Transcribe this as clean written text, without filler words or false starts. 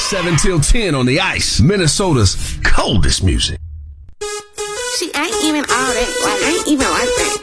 7 till 10 on the Ice, Minnesota's coldest music. She ain't even all that, like, ain't even like that.